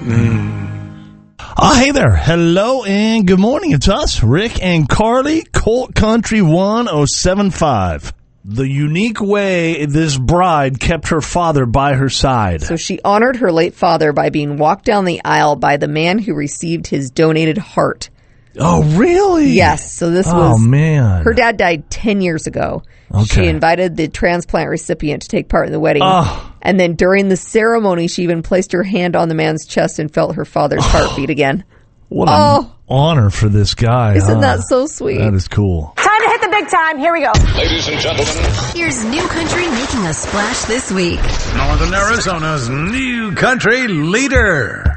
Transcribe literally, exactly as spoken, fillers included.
Oh, hey there. Hello and good morning. It's us, Rick and Carly, Colt Country one oh seven point five. The unique way this bride kept her father by her side. So she honored her late father by being walked down the aisle by the man who received his donated heart. Oh, really? Yes. So this oh, was... man. Her dad died ten years ago. Okay. She invited the transplant recipient to take part in the wedding. Oh. And then during the ceremony, she even placed her hand on the man's chest and felt her father's Oh. heartbeat again. What oh. an honor for this guy. Isn't huh? that so sweet? That is cool. Time to hit the big time. Here we go. Ladies and gentlemen, here's New Country making a splash this week. Northern Arizona's New Country leader.